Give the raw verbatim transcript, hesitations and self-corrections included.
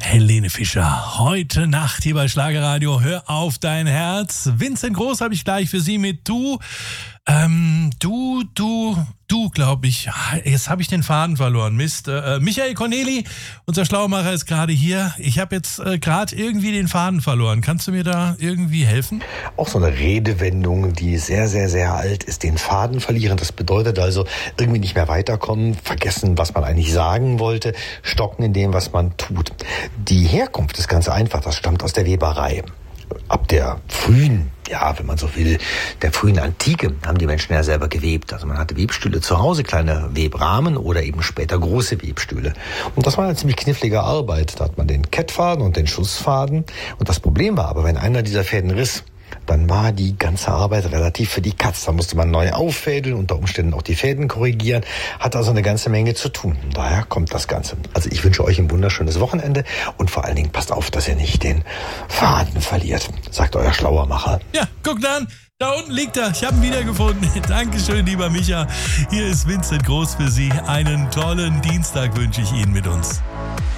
Helene Fischer, heute Nacht hier bei Schlagerradio. Hör auf dein Herz. Vincent Groß habe ich gleich für Sie mit Du. Ähm, du, du, du, glaube ich. Jetzt habe ich den Faden verloren. Mist. Äh, Michael Corneli, unser Schlaumacher, ist gerade hier. Ich habe jetzt äh, gerade irgendwie den Faden verloren. Kannst du mir da irgendwie helfen? Auch so eine Redewendung, die sehr, sehr, sehr alt ist. Den Faden verlieren. Das bedeutet also irgendwie nicht mehr weiterkommen, vergessen, was man eigentlich sagen wollte, stocken in dem, was man tut. Die Herkunft ist ganz einfach. Das stammt aus der Weberei. Ab der frühen, ja, wenn man so will, der frühen Antike haben die Menschen ja selber gewebt. Also man hatte Webstühle zu Hause, kleine Webrahmen oder eben später große Webstühle. Und das war eine ziemlich knifflige Arbeit. Da hat man den Kettfaden und den Schussfaden. Und das Problem war aber, wenn einer dieser Fäden riss, dann war die ganze Arbeit relativ für die Katz. Da musste man neu auffädeln, unter Umständen auch die Fäden korrigieren. Hat also eine ganze Menge zu tun. Daher kommt das Ganze. Also ich wünsche euch ein wunderschönes Wochenende und vor allen Dingen passt auf, dass ihr nicht den Faden verliert, sagt euer Schlauermacher. Ja, guck dann. Da unten liegt er. Ich habe ihn wiedergefunden. Dankeschön, lieber Micha. Hier ist Vincent Groß für Sie. Einen tollen Dienstag wünsche ich Ihnen mit uns.